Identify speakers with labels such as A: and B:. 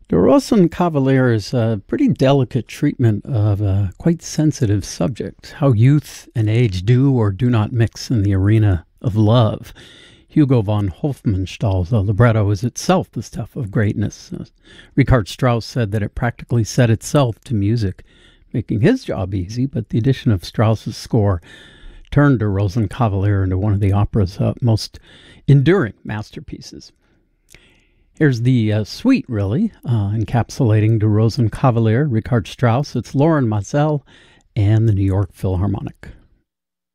A: The Rosenkavalier is a pretty delicate treatment of a quite sensitive subject, how youth and age do or do not mix in the arena of love. Hugo von Hofmannsthal's libretto is itself the stuff of greatness. Richard Strauss said that it practically set itself to music, making his job easy, but the addition of Strauss's score turned Der Rosenkavalier into one of the opera's most enduring masterpieces. Here's the suite, really, encapsulating Der Rosenkavalier, Richard Strauss. It's Loren Maazel and the New York Philharmonic.